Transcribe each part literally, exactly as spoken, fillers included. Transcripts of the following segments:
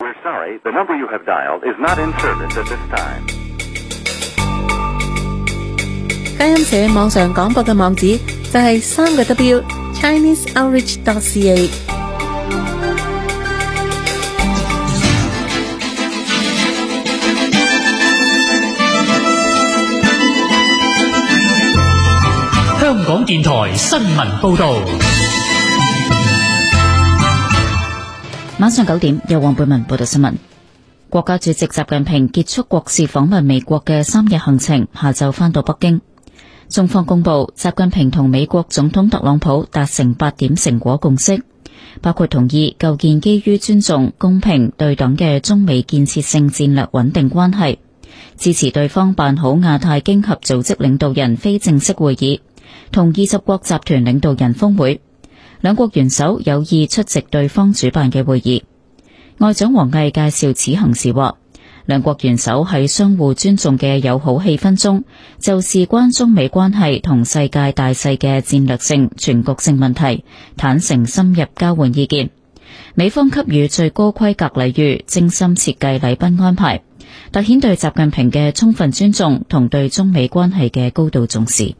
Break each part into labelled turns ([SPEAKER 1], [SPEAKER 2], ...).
[SPEAKER 1] We're sorry, the number you have dialed is not in service at this time.
[SPEAKER 2] 佳音社網上廣播嘅網址就係三個 W Chinese Outreach dot C A。
[SPEAKER 3] 香港電台新聞報道。
[SPEAKER 4] 晚上九點，由黃貝文報道新聞。國家主席習近平結束國事訪問美國嘅三日行程，下晝返到北京。中方公布，習近平同美國總統特朗普達成八點成果共識，包括同意構建基於尊重、公平、對等嘅中美建設性戰略穩定關係，支持對方辦好亞太經合組織領導人非正式會議同二十國集團領導人峰會。兩國元首有意出席對方主辦嘅會議。外長王毅介紹此行時話，兩國元首喺相互尊重嘅友好氣氛中，就事關中美關係同世界大勢嘅戰略性、全局性問題，坦誠深入交換意見。美方給予最高規格禮遇，精心設計禮賓安排，凸顯對習近平嘅充分尊重同對中美關係嘅高度重視。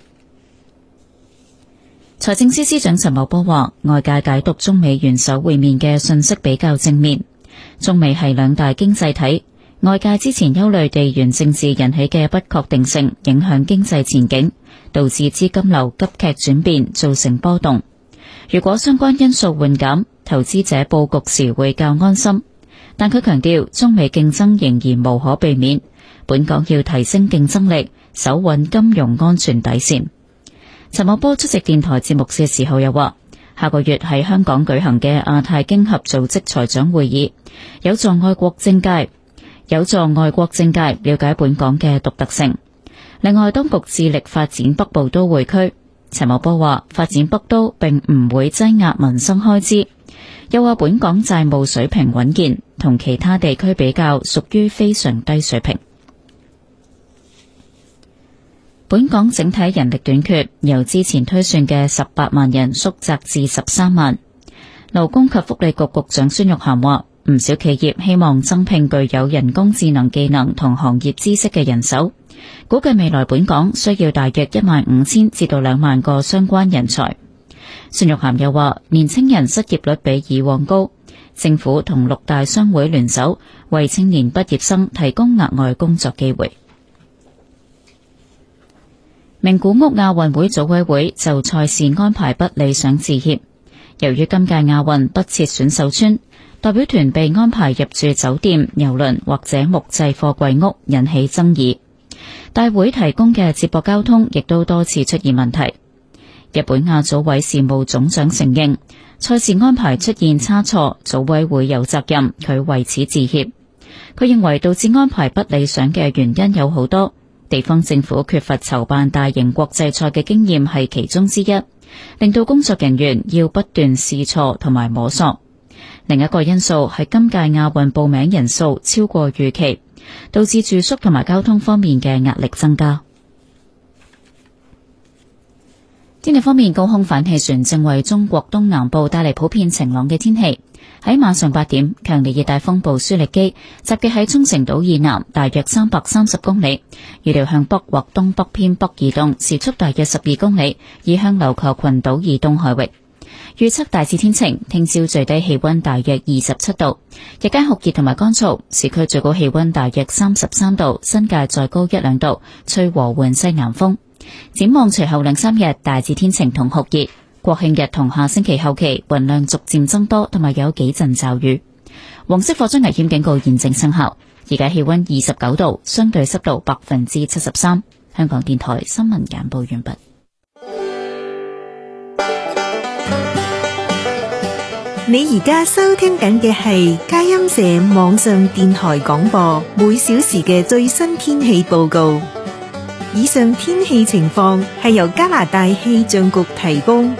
[SPEAKER 4] 財政司司長陳茂波話，外界解讀中美元首會面嘅信息比較正面，中美係兩大經濟體，外界之前憂慮地緣政治引起嘅不確定性影響經濟前景，導致資金流急劇轉變，造成波動。如果相關因素緩減，投資者佈局時會較安心。但佢強調，中美競爭仍然無可避免，本港要提升競爭力，守穩金融安全底線。陳茂波出席電台節目嘅時候又話，下個月喺香港舉行嘅亞太經合組織財長會議，有助外國政界有助外國政界了解本港嘅獨特性。另外，當局致力發展北部都會區。陳茂波話，發展北都並唔會擠壓民生開支，又話本港債務水平穩健，同其他地區比較屬於非常低水平。本港整體人力短缺，由之前推算嘅十八萬人縮窄至十三萬。勞工及福利局局長孫玉菡話，唔少企業希望增聘具有人工智能技能同行業知識嘅人手，估計未來本港需要大約一萬五千至到兩萬個相關人才。孫玉菡又話，年青人失業率比以往高，政府同六大商會聯手為青年畢業生提供額外工作機會。名古屋亞運會組委會就賽事安排不理想致歉，由於今屆亞運不設選手村，代表團被安排入住酒店、郵輪或者木製貨櫃屋，引起爭議。大會提供嘅接駁交通亦都多次出現問題。日本亞組委事務總長承認賽事安排出現差錯，組委會有責任，佢為此致歉。佢認為導致安排不理想嘅原因有好多，地方政府缺乏籌辦大型國際賽嘅經驗係其中之一，令到工作人員要不斷試錯同埋摸索。另一個因素係今屆亞運報名人數超過預期，導致住宿同埋交通方面嘅壓力增加。天氣方面，高空反氣旋正為中國東南部帶嚟普遍晴朗嘅天氣。喺晚上八點，強烈熱帶風暴舒力基集結喺沖繩島以南大約三百三十公里，預料向北或東北偏北移動，時速大約十二公里，移向琉球群島以東海域。預測大致天晴，聽朝最低氣溫大約二十七度，日間酷熱同埋乾燥，市區最高氣溫大約三十三度，新界再高一兩度，吹和緩西南風。展望隨後兩三日大致天晴同酷熱，國慶日同下星期後期雲量逐漸增多，同埋有幾陣驟雨。黃色火災危險警告現正生效。而家氣溫二十九度，相對濕度百分之七十三。香港電台新聞簡報完畢。
[SPEAKER 5] 你而家收聽緊嘅係佳音社網上電台廣播，每小時嘅最新天氣報告。以上天氣情況係由加拿大氣象局提供。